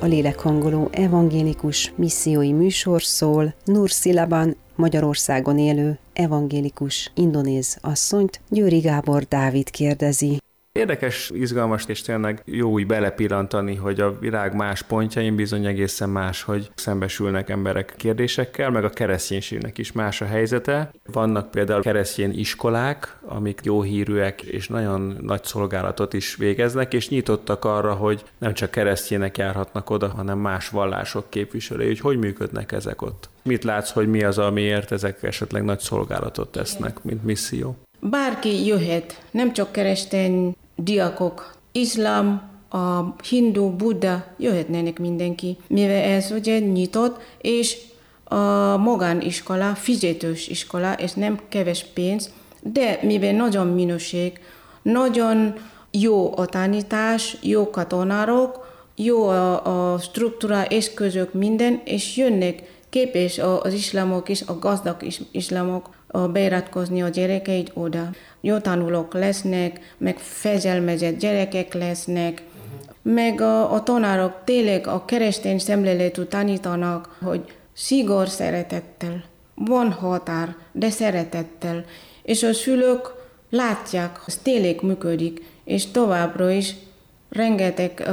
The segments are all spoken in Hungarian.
a lélekhangoló evangélikus missziói műsor szól Nurszilában, Magyarországon élő evangélikus indonéz asszonyt Győri Gábor Dávid kérdezi. Érdekes, izgalmas és tényleg jó úgy belepillantani, hogy a világ más pontjain bizony egészen más, hogy szembesülnek emberek kérdésekkel, meg a kereszténységnek is más a helyzete. Vannak például keresztény iskolák, amik jó hírűek és nagyon nagy szolgálatot is végeznek, és nyitottak arra, hogy nem csak keresztények járhatnak oda, hanem más vallások képviselői, hogy működnek ezek ott. Mit látsz, hogy mi az, amiért ezek esetleg nagy szolgálatot tesznek, mint misszió? Bárki jöhet, nem csak keresztény diákok, iszlám, a hindu, buddha, jöhetnének mindenki, mivel ez ugye nyitott, és a magániskola, fizetős iskola, és nem kevés pénz, de mivel nagyon minőség, nagyon jó a tanítás, jó katonárok, jó a struktúra, eszközök, minden, és jönnek képes az iszlámok és a gazdag iszlámok beiratkozni a gyerekeit oda. Jó tanulók lesznek, meg fegyelmezett gyerekek lesznek, meg a tanárok tényleg a keresztény szemléletű tanítanak, hogy szigor szeretettel, van határ, de szeretettel, és a szülők látják, hogy tényleg működik, és továbbra is rengeteg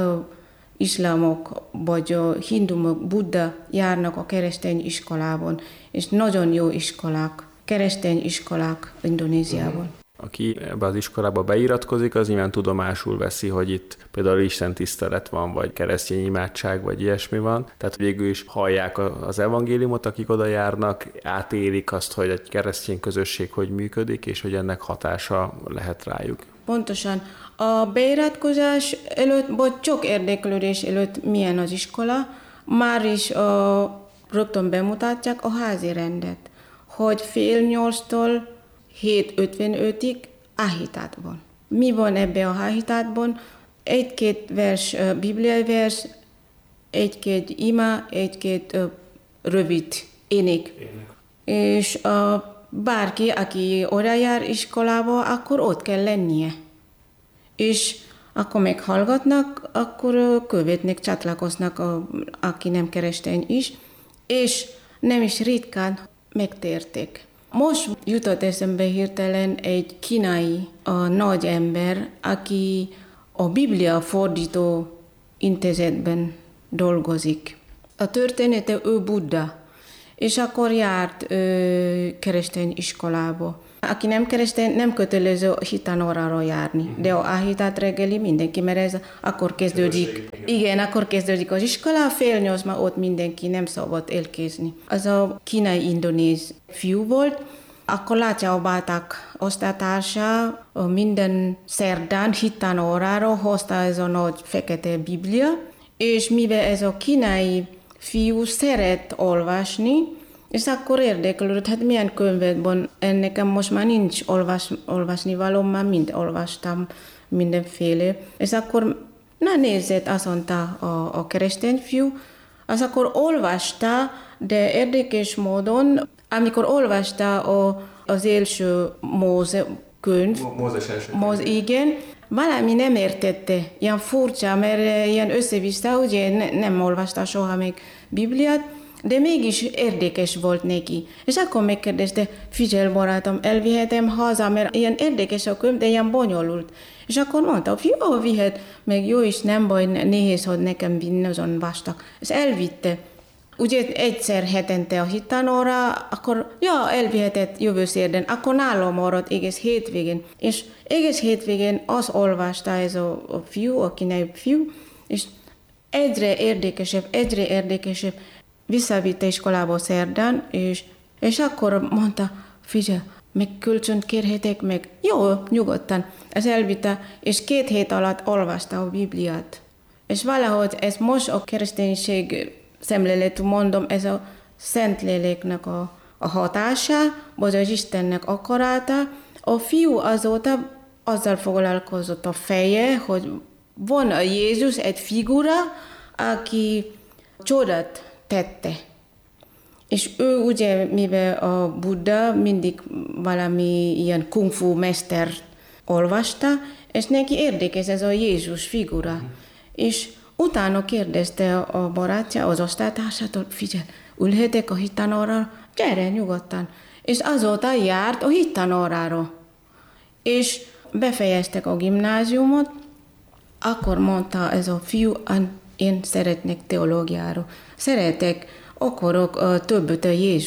iszlámok, vagy hindumok, buddha járnak a keresztény iskolában, és nagyon jó iskolák, keresztény iskolák Indonéziában. Aki ebbe az iskolába beiratkozik, az nyilván tudomásul veszi, hogy itt például Isten tisztelet van, vagy keresztény imádság, vagy ilyesmi van. Tehát végül is hallják az evangéliumot, akik oda járnak, átélik azt, hogy egy keresztény közösség hogy működik, és hogy ennek hatása lehet rájuk. Pontosan. A beiratkozás előtt, vagy csak érdeklődés előtt milyen az iskola, már is rögtön bemutatják a házi rendet, hogy 7:30-tól 7:55-ig áhítátban. Mi van ebben a áhítátban? Egy-két vers, bibliai vers, egy-két ima, egy-két rövid ének. És bárki, aki oda jár iskolába, akkor ott kell lennie. És akkor meghallgatnak, akkor követnek, csatlakoznak, aki nem keresztény is, és nem is ritkán megtértek. Most jutott eszembe hirtelen egy kínai nagy ember, aki a Biblia fordító intézetben dolgozik. A története ő Buddha, és akkor járt keresztény iskolába. Aki nem keresztény, nem kötelező hitanórára járni, de a áhítát reggeli mindenki, mert ez akkor kezdődik. Igen, akkor kezdődik az iskola, 7:30 már ott mindenki, nem szabad elkezdeni. Az a kínai-indonéz fiú volt, akkor látja a báták osztálytársa, minden szerdán hitanórára hozta ez a nagy fekete Biblia, és mivel ez a kínai fiú szeret olvasni, és akkor érdeklődött, hát milyen könyvet van, nekem most már nincs olvasni való, már mind olvastam mindenféle. És akkor nézzet, azt mondta a keresztény fiú, az akkor olvasta, de érdekes módon, amikor olvasta az első Móze könyv, igen, valami nem értette, ilyen furcsa, mert ilyen össze-vissza, ugye nem olvasta soha még Bibliát, de mégis érdekes volt neki. És akkor megkérdezte, figyelj barátom, elvihetem haza, mert ilyen érdekes a könyv, de ilyen bonyolult. És akkor mondta, jó, vihet, meg jó is, nem baj, nehéz, hogy nekem vinni azon vastag. És elvitte. Ugye egyszer hetente a hitanóra, akkor elvihetett jövő szerdán, akkor nálam maradt egész hétvégén. És egész hétvégén azt olvasta ez a fiú, a kínai fiú, és egyre érdekesebb, visszavitte iskolába szerdán, és akkor mondta, figyelj, meg kölcsönt kérhetek meg? Jó, nyugodtan. Ez elvitte, és 2 hét alatt olvasta a Bibliát. És valahogy ez most a kereszténység szemléletű mondom, ez a Szentléleknek a hatása, vagy az Istennek akarata. A fiú azóta azzal foglalkozott a feje, hogy van a Jézus egy figura, aki csodát tette. És ő ugye, mivel a Buddha mindig valami ilyen kung fu mester olvasta, és neki érdekes ez a Jézus figura. És utána kérdezte a barátja, az osztálytársától, figyelj, ülhetek a hittanórára? Gyere nyugodtan. És azóta járt a hittanórára. És befejeztek a gimnáziumot, akkor mondta ez a fiú, én szeretnék teológiára. Akarok többet a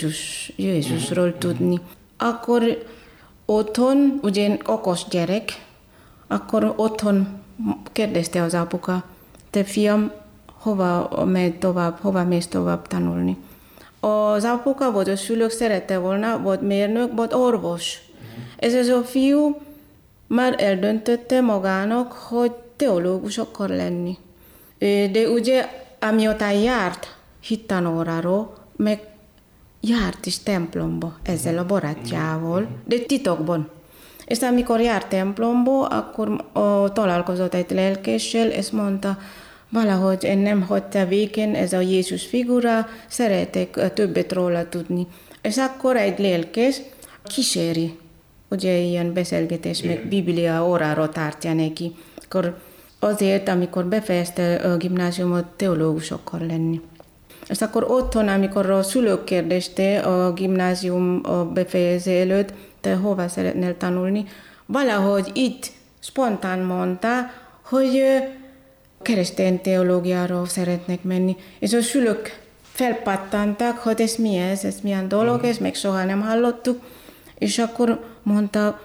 Jézusról tudni. Akkor otthon, ugye én okos gyerek, akkor otthon kérdezte az apuka, te fiam, hova mész tovább tanulni? Az apuka vagy a szülők szerette volna, vagy mérnök, vagy orvos. Ez a fiú már eldöntötte magának, hogy teológus akar lenni. De ugye, amióta járt hittanórára, meg járt is templomba ezzel a barátjával, de titokban. És amikor járt templomba, akkor találkozott egy lelkéssel, és mondta, valahogy én nem hagyta végén ez a Jézus figura, szeretek többet róla tudni. És akkor egy lelkés kíséri, ugye ilyen beszélgetés, meg Biblia órára tartja neki. Akkor azért, amikor befejezte a gimnáziumot, teológus akar lenni. És akkor otthon, amikor a szülők kérdezte a gimnázium befejező előtt, te hova szeretnél tanulni, valahogy itt spontán mondta, hogy keresztény teológiára szeretnek menni. És a szülők felpattantak, hogy ez mi ez milyen dolog, ez még soha nem hallottuk. És akkor mondta,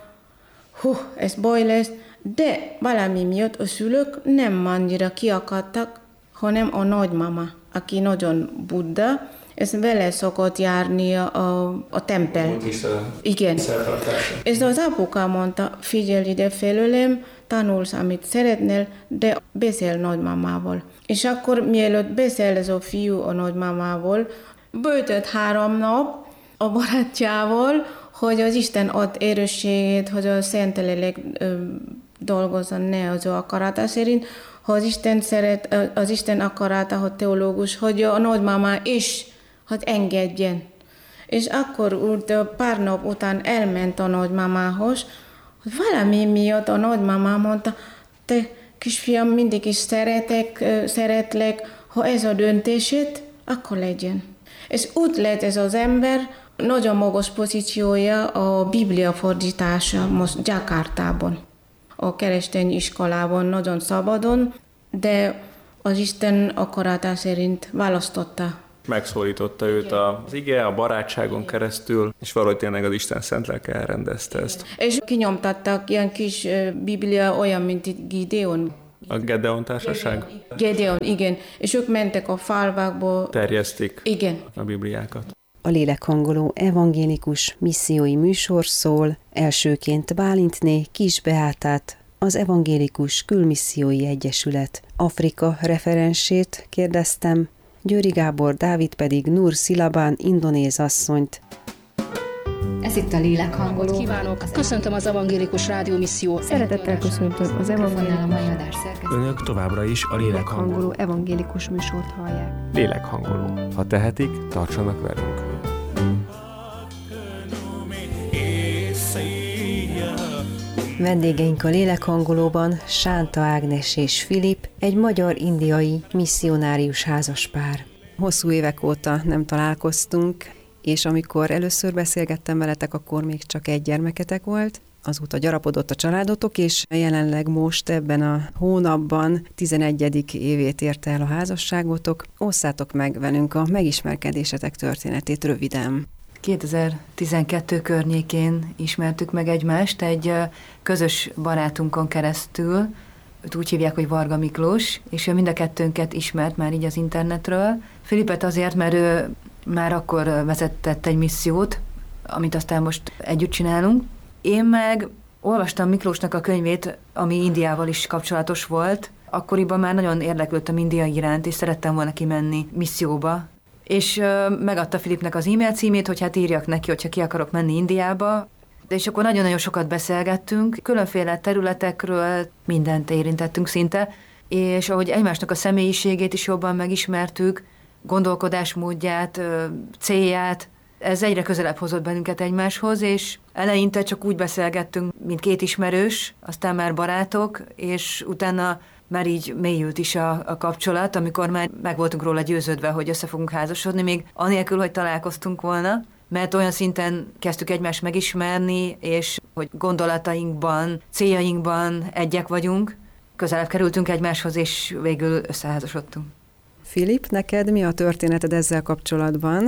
ez baj lesz, de valami miatt a szülők nem annyira kiakadtak, hanem a nagymama, aki nagyon buddha, és vele szokott járni a tempel. Igen. És az apuka mondta, figyelj ide felőlem, tanulsz, amit szeretnél, de beszél nagymamával. És akkor mielőtt beszél ez a fiú a nagymamával, bőtött 3 nap a barátjával, hogy az Isten ad erősségét, hogy a Szentlélek dolgozzon ne az ő akarata szerint, hogy az Isten akarata, hogy teológus, hogy a nagymama is, hogy engedjen. És akkor pár nap után elment a nagymamához, hogy valami miatt a nagymama mondta, te kisfiam, mindig is szeretlek, ha ez a döntését, akkor legyen. És úgy lett ez az ember, nagyon magas pozíciója a Biblia fordítása most Jakartában, a keresztény iskolában nagyon szabadon, de az Isten akarata szerint választotta. Megszólította őt az ige, a barátságon keresztül, és valahogy tényleg az Isten szent lelke elrendezte ezt. És kinyomtattak ilyen kis Biblia, olyan, mint itt Gideon. A Gedeon társaság? Gedeon, igen. És ők mentek a falvakba. Terjesztik igen. A Bibliákat. A lélekhangoló evangélikus missziói műsor szól, elsőként Bálintné Kis Beátát, az Evangélikus Külmissziói Egyesület Afrika referensét kérdeztem, Győri Gábor Dávid pedig Nur Silabán indonéz asszonyt. Ez itt a lélekhangoló. Kívánok! Köszöntöm az Evangélikus Rádiómisszió. Szeretettel köszöntöm az Evangélikus. Önök továbbra is a lélekhangoló evangélikus műsort hallják. Lélekhangoló. Ha tehetik, tartsanak velünk. Vendégeink a lélekhangolóban Sánta Ágnes és Filip, egy magyar-indiai misszionárius házaspár. Hosszú évek óta nem találkoztunk, és amikor először beszélgettem veletek, akkor még csak egy gyermeketek volt. Azóta gyarapodott a családotok, és jelenleg most ebben a hónapban 11. évét érte el a házasságotok. Osszátok meg velünk a megismerkedésetek történetét röviden. 2012 környékén ismertük meg egymást egy közös barátunkon keresztül, őt úgy hívják, hogy Varga Miklós, és ő mind a kettőnket ismert már így az internetről. Filipet azért, mert ő már akkor vezetett egy missziót, amit aztán most együtt csinálunk. Én meg olvastam Miklósnak a könyvét, ami Indiával is kapcsolatos volt. Akkoriban már nagyon érdeklődtem India iránt, és szerettem volna kimenni misszióba. És megadta Filipnek az e-mail címét, hogy hát írjak neki, hogyha ki akarok menni Indiába. És akkor nagyon-nagyon sokat beszélgettünk, különféle területekről, mindent érintettünk szinte, és ahogy egymásnak a személyiségét is jobban megismertük, gondolkodásmódját, célját, ez egyre közelebb hozott bennünket egymáshoz, és eleinte csak úgy beszélgettünk, mint két ismerős, aztán már barátok, és utána már így mélyült is a kapcsolat, amikor már meg voltunk róla győződve, hogy össze fogunk házasodni, még anélkül, hogy találkoztunk volna, mert olyan szinten kezdtük egymást megismerni, és hogy gondolatainkban, céljainkban egyek vagyunk, közelebb kerültünk egymáshoz, és végül összeházasodtunk. Filip, neked mi a történeted ezzel kapcsolatban?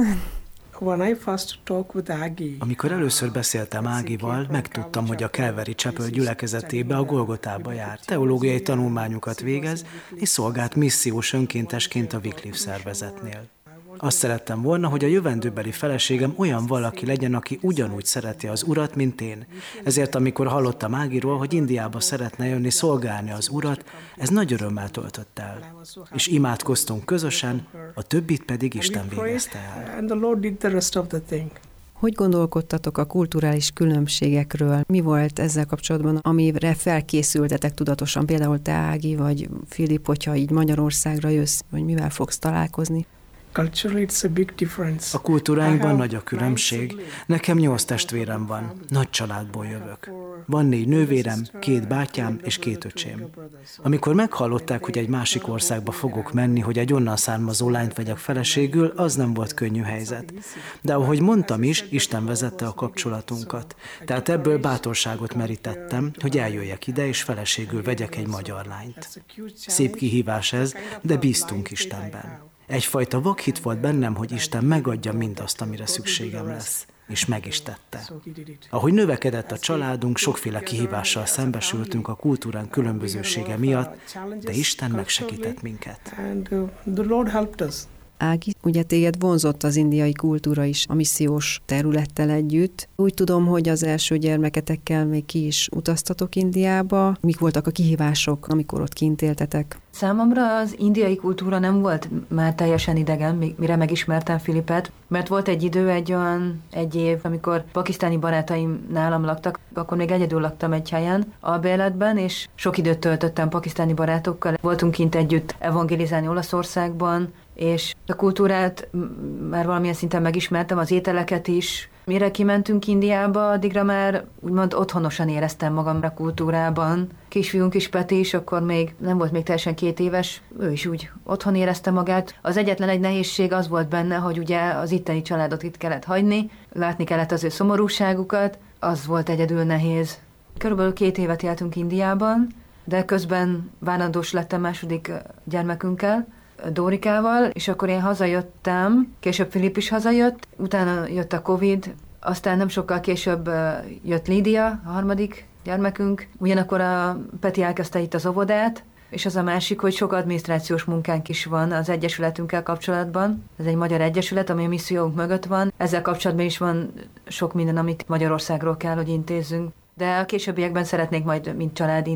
Amikor először beszéltem Ágival, megtudtam, hogy a Calvary Chapel gyülekezetébe, a Golgotába jár. Teológiai tanulmányokat végez, és szolgált missziós önkéntesként a Wycliffe szervezetnél. Azt szerettem volna, hogy a jövendőbeli feleségem olyan valaki legyen, aki ugyanúgy szereti az Urat, mint én. Ezért, amikor hallottam Ágiról, hogy Indiába szeretne jönni szolgálni az Urat, ez nagy örömmel töltött el. És imádkoztunk közösen, a többit pedig Isten végezte el. Hogy gondolkodtatok a kulturális különbségekről? Mi volt ezzel kapcsolatban, amire felkészültetek tudatosan? Például te, Ági, vagy Filip, hogyha így Magyarországra jössz, vagy mivel fogsz találkozni? A kultúráinkban nagy a különbség. Nekem 8 testvérem van, nagy családból jövök. Van 4 nővérem, 2 bátyám és 2 öcsém. Amikor meghallották, hogy egy másik országba fogok menni, hogy egy onnan származó lányt vegyek feleségül, az nem volt könnyű helyzet. De ahogy mondtam is, Isten vezette a kapcsolatunkat. Tehát ebből bátorságot merítettem, hogy eljöjjek ide, és feleségül vegyek egy magyar lányt. Szép kihívás ez, de bíztunk Istenben. Egyfajta vakhit volt bennem, hogy Isten megadja mindazt, amire szükségem lesz, és meg is tette. Ahogy növekedett a családunk, sokféle kihívással szembesültünk a kultúrán különbözősége miatt, de Isten megsegített minket. Ági, ugye téged vonzott az indiai kultúra is a missziós területtel együtt. Úgy tudom, hogy az első gyermeketekkel még ki is utaztatok Indiába. Mik voltak a kihívások, amikor ott kint éltetek? Számomra az indiai kultúra nem volt már teljesen idegen, mire megismertem Filipet, mert volt egy idő, egy év, amikor pakisztáni barátaim nálam laktak, akkor még egyedül laktam egy helyen albérletben, és sok időt töltöttem pakisztáni barátokkal. Voltunk kint együtt evangelizálni Olaszországban, és a kultúrát már valamilyen szinten megismertem, az ételeket is. Mire kimentünk Indiába, addigra már úgymond otthonosan éreztem magam a kultúrában. Kisfiunk is, Peti is, akkor még nem volt még teljesen 2 éves, ő is úgy otthon érezte magát. Az egyetlen egy nehézség az volt benne, hogy ugye az itteni családot itt kellett hagyni, látni kellett az ő szomorúságukat, az volt egyedül nehéz. Körülbelül 2 évet éltünk Indiában, de közben várandós lettem második gyermekünkkel, Dórikával, és akkor én hazajöttem, később Filip is hazajött, utána jött a Covid, aztán nem sokkal később jött Lídia, a harmadik gyermekünk, ugyanakkor a Peti elkezdte itt az óvodát, és az a másik, hogy sok adminisztrációs munkánk is van az egyesületünkkel kapcsolatban. Ez egy magyar egyesület, ami a missziónk mögött van. Ezzel kapcsolatban is van sok minden, amit Magyarországról kell, hogy intézzünk. De a későbbiekben szeretnék majd, mint család